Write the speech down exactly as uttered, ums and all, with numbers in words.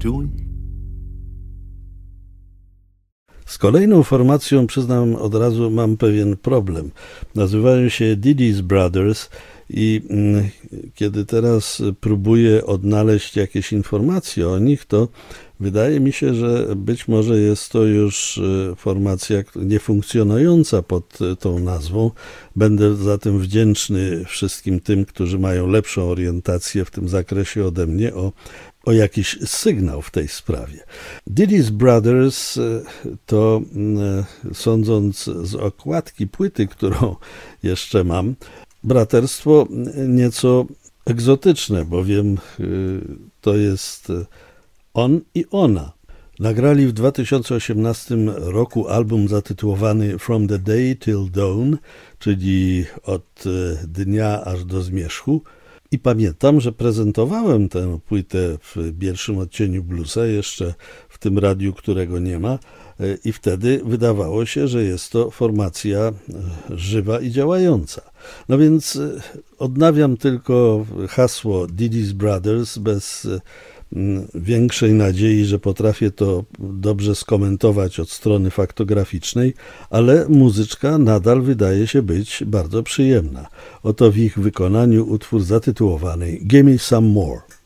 doing? Z kolejną formacją, przyznam od razu, mam pewien problem. Nazywają się Diddy's Brothers i mm, kiedy teraz próbuję odnaleźć jakieś informacje o nich, to wydaje mi się, że być może jest to już formacja niefunkcjonująca pod tą nazwą. Będę za tym wdzięczny wszystkim tym, którzy mają lepszą orientację w tym zakresie ode mnie, o o jakiś sygnał w tej sprawie. Diddy's Brothers to, sądząc z okładki płyty, którą jeszcze mam, braterstwo nieco egzotyczne, bowiem to jest on i ona. Nagrali w dwa tysiące osiemnastym roku album zatytułowany From the Day Till Dawn, czyli od dnia aż do zmierzchu. I pamiętam, że prezentowałem tę płytę w Bielszym Odcieniu Bluesa, jeszcze w tym radiu, którego nie ma, i wtedy wydawało się, że jest to formacja żywa i działająca. No więc odnawiam tylko hasło Diddy's Brothers bez większej nadziei, że potrafię to dobrze skomentować od strony faktograficznej, ale muzyczka nadal wydaje się być bardzo przyjemna. Oto w ich wykonaniu utwór zatytułowany Gimme Some More.